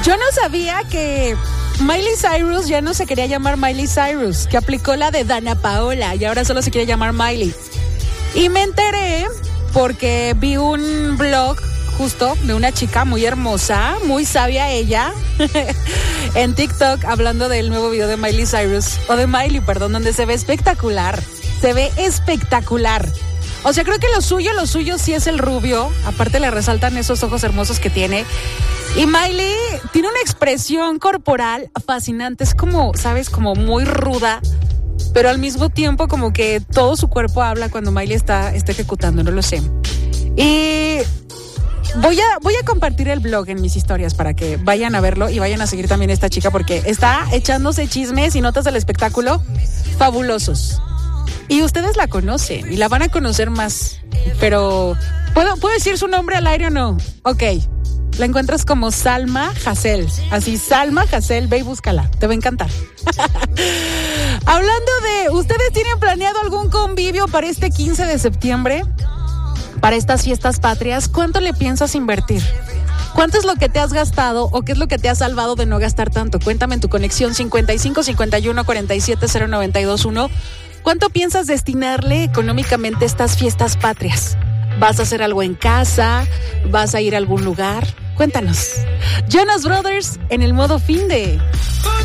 Yo no sabía que Miley Cyrus ya no se quería llamar Miley Cyrus, que aplicó la de Dana Paola y ahora solo se quiere llamar Miley. Y me enteré porque vi un blog justo de una chica muy hermosa, muy sabia ella, en TikTok hablando del nuevo video de Miley Cyrus, o de Miley, perdón, donde se ve espectacular. Se ve espectacular. O sea, creo que lo suyo sí es el rubio. Aparte le resaltan esos ojos hermosos que tiene. Y Miley tiene una expresión corporal fascinante. Es como, ¿sabes? Como muy ruda. Pero al mismo tiempo como que todo su cuerpo habla cuando Miley está ejecutando. No lo sé. Y voy a compartir el blog en mis historias para que vayan a verlo y vayan a seguir también a esta chica porque está echándose chismes y notas del espectáculo fabulosos. Y ustedes la conocen y la van a conocer más. Pero, ¿puedo decir su nombre al aire o no? Ok. La encuentras como Salma Hassel. Así, Salma Hassel, ve y búscala. Te va a encantar. Hablando de, ¿ustedes tienen planeado algún convivio para este 15 de septiembre? Para estas fiestas patrias, ¿cuánto le piensas invertir? ¿Cuánto es lo que te has gastado o qué es lo que te ha salvado de no gastar tanto? Cuéntame en tu conexión 55 51 47 0921. ¿Cuánto piensas destinarle económicamente a estas fiestas patrias? ¿Vas a hacer algo en casa? ¿Vas a ir a algún lugar? Cuéntanos. Jonas Brothers en el modo fin de...